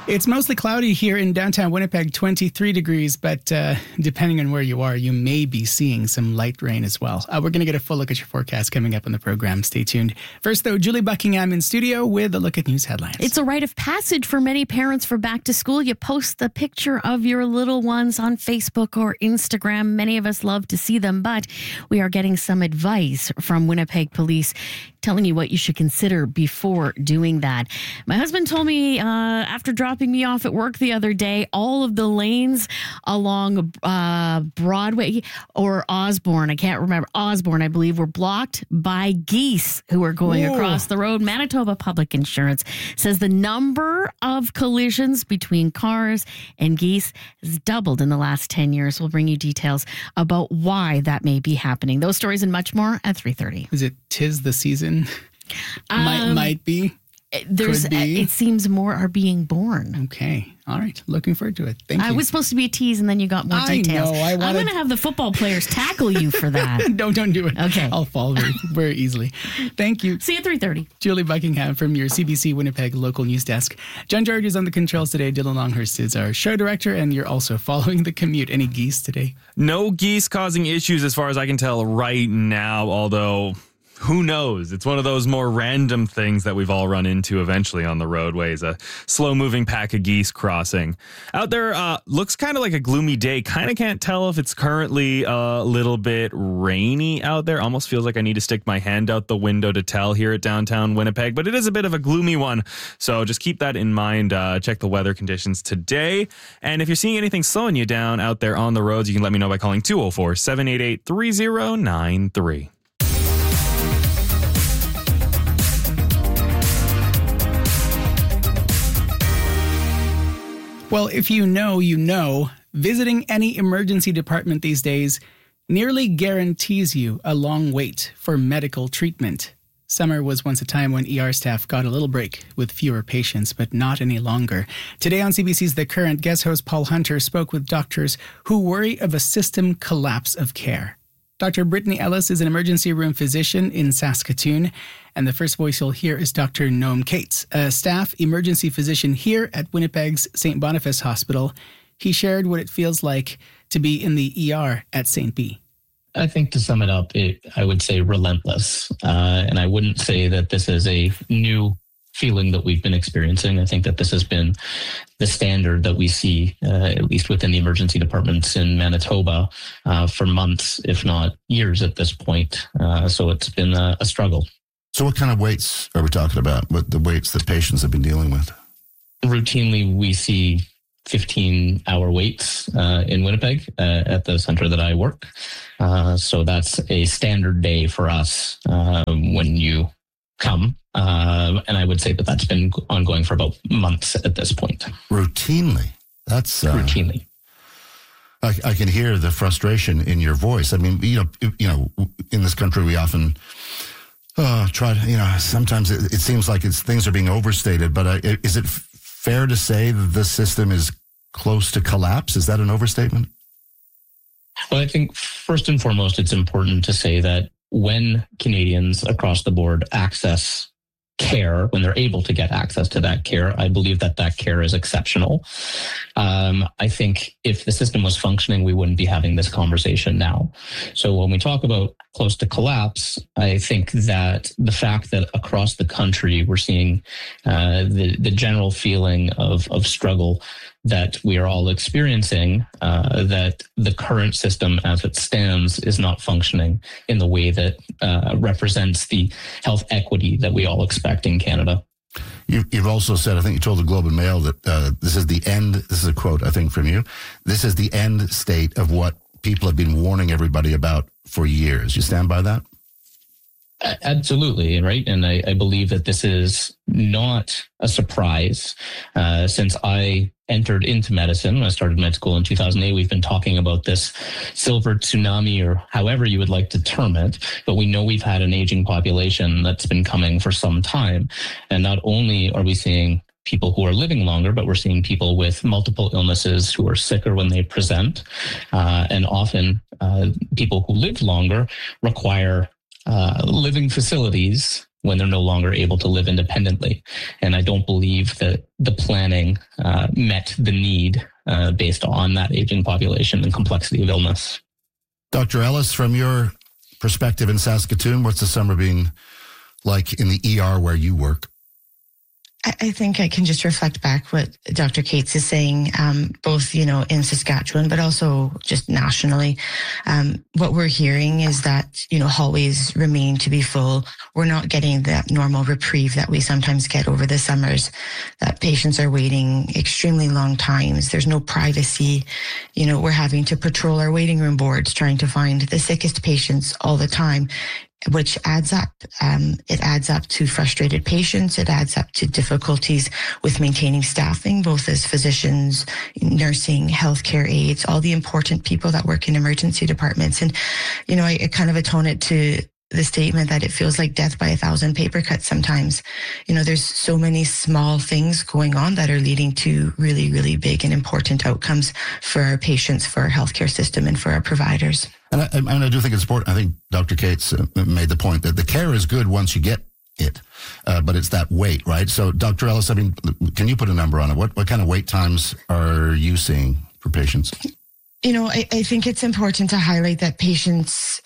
It's mostly cloudy here in downtown Winnipeg, 23 degrees, but depending on where you are, you may be seeing some light rain as well. We're going to get a full look at your forecast coming up on the program. Stay tuned. First, though, Julie Buckingham in studio with a look at news headlines. It's a rite of passage for many parents for back to school. You post the picture of your little ones on Facebook or Instagram. Many of us love to see them, but we are getting some advice from Winnipeg Police telling you what you should consider before doing that. My husband told me after dropping me off at work the other day, all of the lanes along Broadway or Osborne, I can't remember, Osborne, I believe, were blocked by geese who were going across the road. Manitoba Public Insurance says the number of collisions between cars and geese has doubled in the last 10 years. We'll bring you details about why that may be happening. Those stories and much more at 3:30. Is it 'tis the season? Might be. It seems more are being born. Okay. All right. Looking forward to it. Thank you. I was supposed to be a tease, and then you got more details. I know. I'm going to have the football players tackle you for that. Don't do it. Okay. I'll fall very easily. Thank you. See you at 3:30. Julie Buckingham from your CBC Winnipeg local news desk. John George is on the controls today. Dylan Longhurst is our show director, and you're also following the commute. Any geese today? No geese causing issues as far as I can tell right now, although who knows? It's one of those more random things that we've all run into eventually on the roadways. A slow-moving pack of geese crossing. Out there, looks kind of like a gloomy day. Kind of can't tell if it's currently a little bit rainy out there. Almost feels like I need to stick my hand out the window to tell here at downtown Winnipeg. But it is a bit of a gloomy one. So just keep that in mind. Check the weather conditions today. And if you're seeing anything slowing you down out there on the roads, you can let me know by calling 204-788-3093. Well, if you know, you know. Visiting any emergency department these days nearly guarantees you a long wait for medical treatment. Summer was once a time when ER staff got a little break with fewer patients, but not any longer. Today on CBC's The Current, guest host Paul Hunter spoke with doctors who worry of a system collapse of care. Dr. Brittany Ellis is an emergency room physician in Saskatoon, and the first voice you'll hear is Dr. Noam Cates, a staff emergency physician here at Winnipeg's St. Boniface Hospital. He shared what it feels like to be in the ER at St. B. I think to sum it up, I would say relentless. And I wouldn't say that this is a new feeling that we've been experiencing. I think that this has been the standard that we see, at least within the emergency departments in Manitoba, for months, if not years at this point. So it's been a struggle. So what kind of weights are we talking about? What the weights that patients have been dealing with? Routinely, we see 15-hour waits in Winnipeg at the center that I work. So that's a standard day for us when you come. And I would say that that's been ongoing for about months at this point. Routinely? That's routinely. I can hear the frustration in your voice. I mean, you know, in this country, we often try to, sometimes it seems like things are being overstated, but is it fair to say that the system is close to collapse? Is that an overstatement? Well, I think first and foremost, it's important to say that when Canadians across the board access care, when they're able to get access to that care, I believe that care is exceptional. I think if the system was functioning, we wouldn't be having this conversation now. So when we talk about close to collapse, I think that the fact that across the country we're seeing the general feeling of struggle that we are all experiencing, that the current system as it stands is not functioning in the way that represents the health equity that we all expect in Canada. You've also said, I think you told the Globe and Mail that this is the end, this is a quote, I think, from you, this is the end state of what people have been warning everybody about for years. You stand by that? Absolutely, right? And I believe that this is not a surprise. Since I entered into medicine, when I started med school in 2008, we've been talking about this silver tsunami, or however you would like to term it. But we know we've had an aging population that's been coming for some time. And not only are we seeing people who are living longer, but we're seeing people with multiple illnesses who are sicker when they present. And often people who live longer require living facilities when they're no longer able to live independently. And I don't believe that the planning met the need based on that aging population and complexity of illness. Dr. Ellis, from your perspective in Saskatoon, what's the summer been like in the ER where you work? I think I can just reflect back what Dr. Cates is saying, both, in Saskatchewan, but also just nationally. What we're hearing is that, hallways remain to be full. We're not getting that normal reprieve that we sometimes get over the summers, that patients are waiting extremely long times. There's no privacy. We're having to patrol our waiting room boards, trying to find the sickest patients all the time, which adds up. It adds up to frustrated patients. It adds up to difficulties with maintaining staffing, both as physicians, nursing, healthcare aides, all the important people that work in emergency departments. And, I kind of atone it to the statement that it feels like death by 1,000 paper cuts sometimes. There's so many small things going on that are leading to really, really big and important outcomes for our patients, for our healthcare system, and for our providers. And I do think it's important. I think Dr. Cates made the point that the care is good once you get it, but it's that wait, right? So, Dr. Ellis, can you put a number on it? What kind of wait times are you seeing for patients? I think it's important to highlight that patients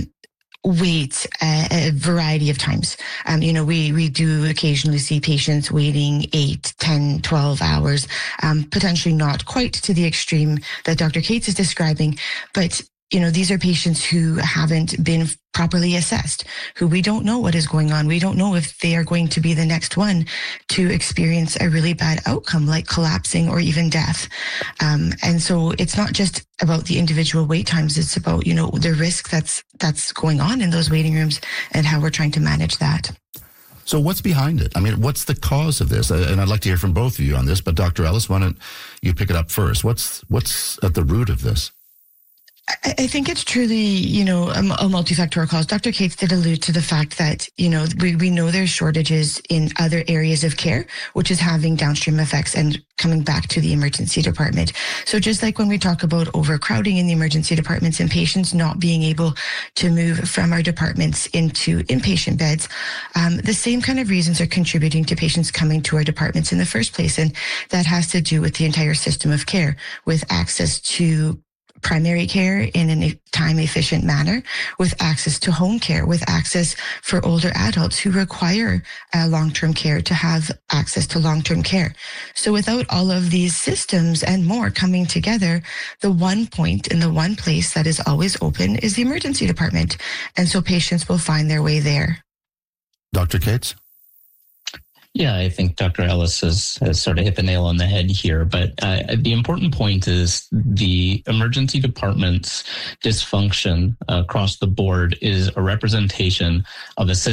wait a variety of times. We do occasionally see patients waiting 8, 10, 12 hours, potentially not quite to the extreme that Dr. Cates is describing, but these are patients who haven't been properly assessed, who we don't know what is going on. We don't know if they are going to be the next one to experience a really bad outcome like collapsing or even death. And so it's not just about the individual wait times. It's about, the risk that's going on in those waiting rooms and how we're trying to manage that. So what's behind it? What's the cause of this? And I'd like to hear from both of you on this, but Dr. Ellis, why don't you pick it up first? What's at the root of this? I think it's truly, a multifactorial cause. Dr. Cates did allude to the fact that, we know there's shortages in other areas of care, which is having downstream effects and coming back to the emergency department. So just like when we talk about overcrowding in the emergency departments and patients not being able to move from our departments into inpatient beds, the same kind of reasons are contributing to patients coming to our departments in the first place. And that has to do with the entire system of care, with access to primary care in a time-efficient manner, with access to home care, with access for older adults who require long-term care to have access to long-term care. So without all of these systems and more coming together, the one point and the one place that is always open is the emergency department. And so patients will find their way there. Dr. Cates? Yeah, I think Dr. Ellis has sort of hit the nail on the head here. But the important point is the emergency department's dysfunction across the board is a representation of a system